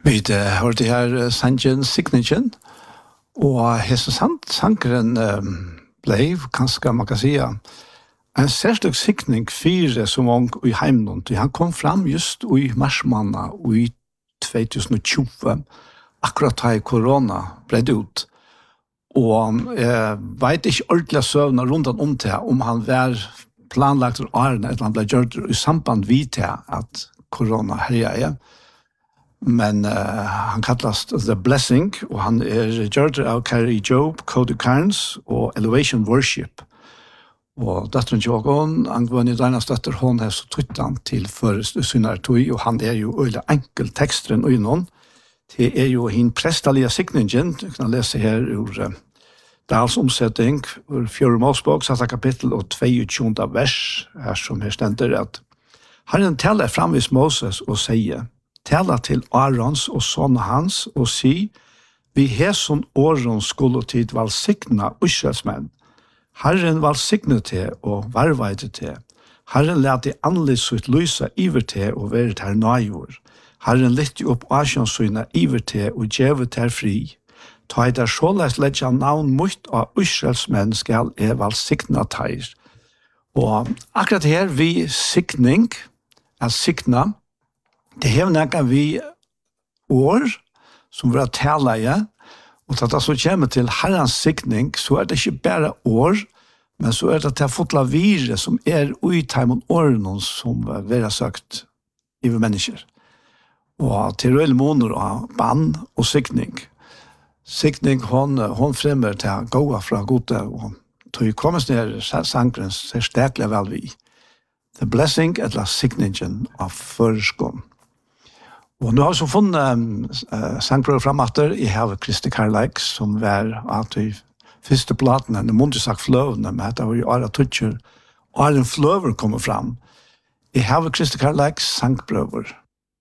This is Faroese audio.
Vi hørte her sangen Signature, og hese sankeren ble, kanskje man kan si, en særlig signing fire som ung i heimnånd. Han kom fram just i marsmanna i 2020, akkurat da korona ble ut. Og jeg vet ikke ordentlig søvnene rundt om til om han var planlagt av årene, eller han ble gjort i samband vid til at korona herjer. Men han kallas The Blessing, og han gjort av Carrie Job, Cody Carnes og Elevation Worship. Og døtteren Jogon, angående Deinas døtter, hun har så tryttan til synartøy, og han jo øyla enkel teksteren og noen. Det jo hin prestalige signingen, du kan lese her ur Dals omsetting, ur 4. Mosebok, 6. kapittel og 22. vers, her som her stender at Herren taler framvis Moses og sier, tala til Arons og sånne hans og si, vi heson åren skulle tid valsigna Israelsmenn. Herren valsigna til og varvaide til. Herren lærte annerledes ut lysa iver til og være til nøyår. Herren lytte opp asjonsyna iver til og djeve til fri. Ta i der såleis ledja navn mot av Israelsmenn skal valsigna teir. Og akkurat her vi signing, signa, det hevner vi år som vi tala i, og til det som kommer til Herrens signing, så det ikke bare år, men så det til fotla vire som ui teimen årene som vi har søkt i mennesker. Og til røyne måneder av bann og signing. Signing, hon fremmer til gåa fra gode, og tog kommes ned sangren ser steklig vel vi. The Blessing, eller signingen av førskånd. Og nå har vi så funnet sangprøver frematter. Jeg har Kristi Karlaik, som var at de første platene, det måtte sagt fløvene, men det var jo Ara Tutscher, og en fløver kommer fram. Jeg har Kristi Karlaik sangprøver.